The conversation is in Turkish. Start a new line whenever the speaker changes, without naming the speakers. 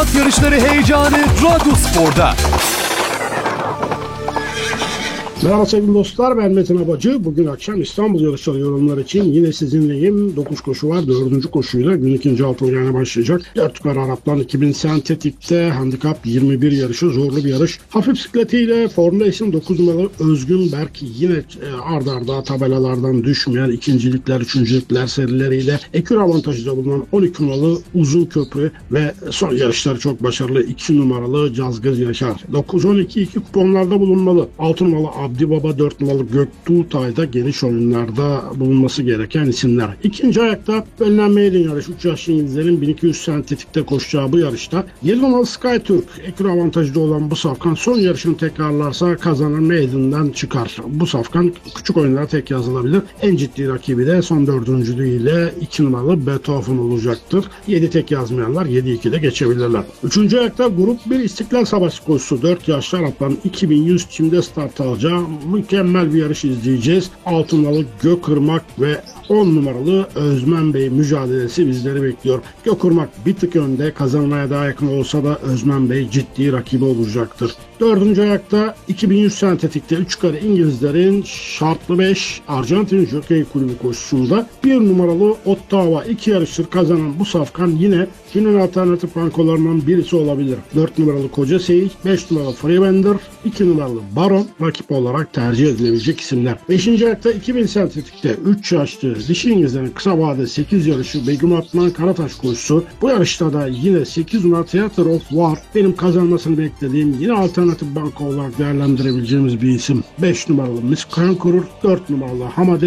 At yarışları heyecanı Radyospor'da.
Merhaba sevgili dostlar, ben Metin Abacı. Bugün akşam İstanbul yarışları yorumları için yine sizinleyim. 9 koşu var. 4. koşuyla gün ikinci altı oynamaya başlayacak. 4 yukarı Arap'tan 2000 sentetikte handikap 21 yarışı, zorlu bir yarış. Hafif bisikletiyle Formula S'in 9 numaralı Özgün Berk yine arda arda tabelalardan düşmeyen ikincilikler, üçüncülükler serileriyle ekür avantajıyla bulunan 12 numaralı Uzun Köprü ve son yarışları çok başarılı 2 numaralı Cazgır Yaşar. 9-12-2 kuponlarda bulunmalı. 6 numaralı Abdi Baba, 4 numaralı Göktuğtay'da geniş oyunlarda bulunması gereken isimler. İkinci ayakta önlen maiden yarış 3 yaşlı İngilizlerin 1200 sentetikte koşacağı bu yarışta 7 numaralı Skytürk ekür avantajlı olan bu safkan son yarışını tekrarlarsa kazanır, maiden'dan çıkar. Bu safkan küçük oyunlara tek yazılabilir. En ciddi rakibi de son dördüncülüğüyle 2 numaralı Beethoven olacaktır. 7 tek yazmayanlar 7-2'de geçebilirler. Üçüncü ayakta grup 1 İstiklal Savaşı koşusu 4 yaşlı Arapların 2100 çimde start alacağı mükemmel bir yarış izleyeceğiz. 6 numaralı Gökırmak ve 10 numaralı Özmen Bey mücadelesi bizleri bekliyor. Gökırmak bir tık önde, kazanmaya daha yakın olsa da Özmen Bey ciddi rakibi olacaktır. Dördüncü ayakta 2100 sentetikte 3 kare İngilizlerin şartlı 5 Arjantin Jockey Kulübü koşusunda 1 numaralı Ottawa 2 yarıştır kazanan bu safkan yine günün alternatif bankolarından birisi olabilir. 4 numaralı Koca Seyit, 5 numaralı Freebender, 2 numaralı Baron rakip olarak tercih edilebilecek isimler. 5. ayakta 2000 sentetikte 3 yaşlı dişi İngilizlerin kısa vade 8 yarışı Begüm Atman Karataş koşusu. Bu yarışta da yine 8 numaralı Theater of War benim kazanmasını beklediğim yine alternatif banka olarak değerlendirebileceğimiz bir isim. 5 numaralı Miss Conqueror, 4 numaralı Hamade